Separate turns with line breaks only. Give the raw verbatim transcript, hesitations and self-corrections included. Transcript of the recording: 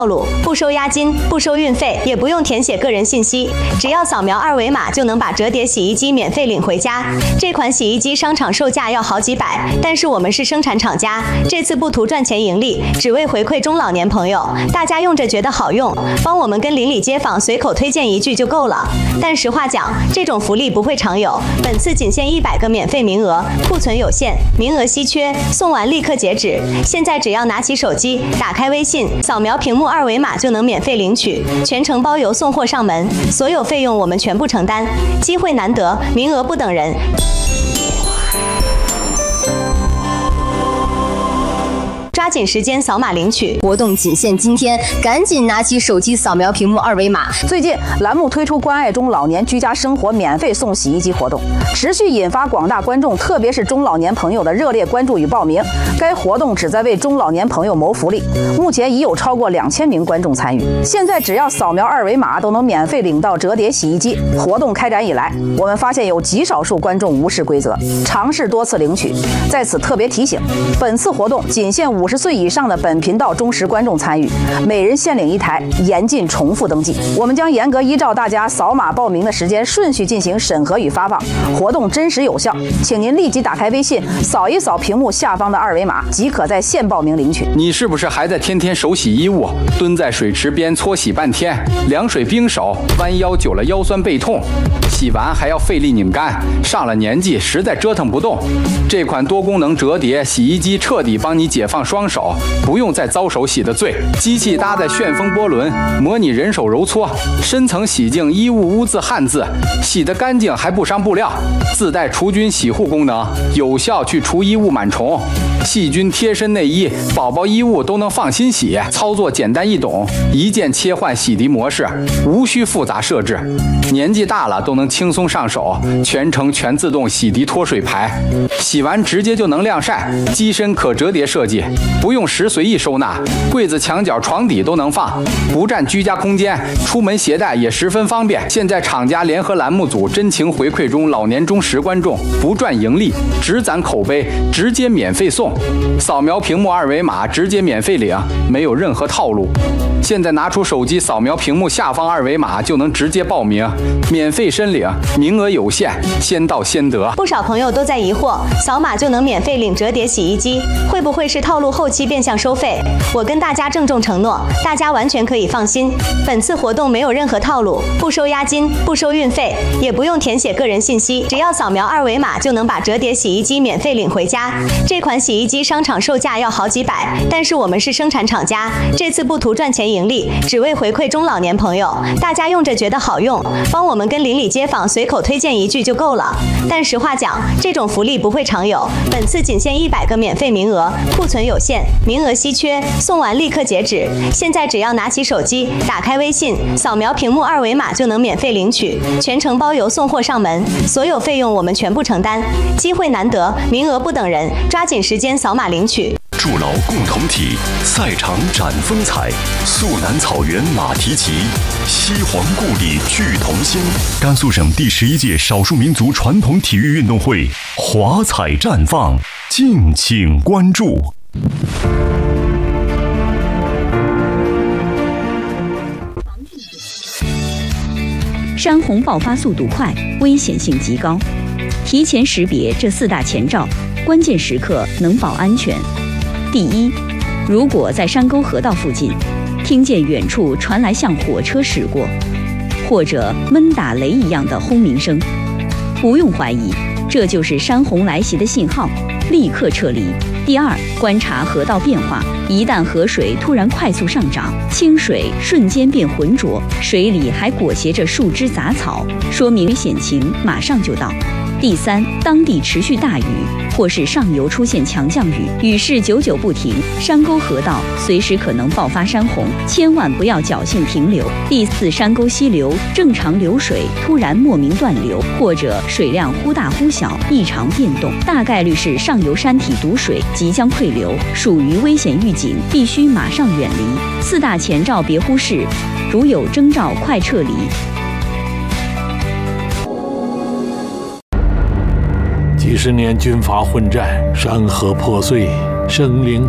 套路，不收押金，不收运费，也不用填写个人信息，只要扫描二维码就能把折叠洗衣机免费领回家。这款洗衣机商场售价要好几百，但是我们是生产厂家，这次不图赚钱盈利，只为回馈中老年朋友。大家用着觉得好用，帮我们跟邻里街坊随口推荐一句就够了。但实话讲，这种福利不会常有，本次仅限一百个免费名额，库存有限，名额稀缺，送完立刻截止。现在只要拿起手机，打开微信，扫描屏幕二维码就能免费领取，全程包邮送货上门，所有费用我们全部承担。机会难得，名额不等人。抓紧时间扫码领取，
活动仅限今天，赶紧拿起手机扫描屏幕二维码。
最近，栏目推出关爱中老年居家生活免费送洗衣机活动，持续引发广大观众，特别是中老年朋友的热烈关注与报名。该活动旨在为中老年朋友谋福利，目前已有超过两千名观众参与。现在只要扫描二维码，都能免费领到折叠洗衣机。活动开展以来，我们发现有极少数观众无视规则，尝试多次领取。在此特别提醒，本次活动仅限五十岁以上的本频道忠实观众参与，每人限领一台，严禁重复登记。我们将严格依照大家扫码报名的时间顺序进行审核与发放，活动真实有效，请您立即打开微信，扫一扫屏幕下方的二维码，即可在线报名领取。
你是不是还在天天手洗衣物，蹲在水池边搓洗半天，凉水冰手，弯腰久了腰酸背痛，洗完还要费力拧干，上了年纪实在折腾不动？这款多功能折叠洗衣机彻底帮你解放双手，不用再遭手洗的罪。机器搭载旋风波轮，模拟人手揉搓，深层洗净衣物污渍汗渍，洗得干净还不伤布料。自带除菌洗护功能，有效去除衣物螨虫。细菌贴身内衣、宝宝衣物都能放心洗，操作简单易懂，一键切换洗涤模式，无需复杂设置。年纪大了都能轻松上手，全程全自动洗涤脱水排，洗完直接就能晾晒。机身可折叠设计，不用时随意收纳，柜子、墙角、床底都能放，不占居家空间，出门携带也十分方便。现在厂家联合栏目组真情回馈中老年忠实观众，不赚盈利，只攒口碑，直接免费送。扫描屏幕二维码直接免费领，没有任何套路。现在拿出手机扫描屏幕下方二维码就能直接报名，免费申领，名额有限，先到先得。
不少朋友都在疑惑，扫码就能免费领折叠洗衣机，会不会是套路后期变相收费？我跟大家郑重承诺，大家完全可以放心，本次活动没有任何套路，不收押金，不收运费，也不用填写个人信息，只要扫描二维码就能把折叠洗衣机免费领回家。这款洗衣机商场售价要好几百，但是我们是生产厂家，这次不图赚钱盈利，只为回馈中老年朋友。大家用着觉得好用，帮我们跟邻里街坊随口推荐一句就够了。但实话讲，这种福利不会常有，本次仅限一百个免费名额，库存有限，名额稀缺，送完立刻截止。现在只要拿起手机，打开微信，扫描屏幕二维码就能免费领取，全程包邮送货上门，所有费用我们全部承担。机会难得，名额不等人，抓紧时间扫码领取。
筑牢共同体，赛场展风采，肃南草原马蹄骑，西黄故里聚同心。甘肃省第十一届少数民族传统体育运动会华彩绽放，敬请关注。
山洪爆发速度快，危险性极高，提前识别这四大前兆，关键时刻能保安全。第一，如果在山沟河道附近，听见远处传来像火车驶过，或者闷打雷一样的轰鸣声，不用怀疑，这就是山洪来袭的信号，立刻撤离。第二，观察河道变化，一旦河水突然快速上涨，清水瞬间变浑浊，水里还裹挟着树枝杂草，说明危险情马上就到。第三，当地持续大雨，或是上游出现强降雨，雨势久久不停，山沟河道随时可能爆发山洪，千万不要侥幸停留。第四，山沟溪流正常流水突然莫名断流，或者水量忽大忽小，异常变动，大概率是上游山体堵水，即将溃流，属于危险预警，必须马上远离。四大前兆别忽视，如有征兆快撤离。
几十年军阀混战，山河破碎，生灵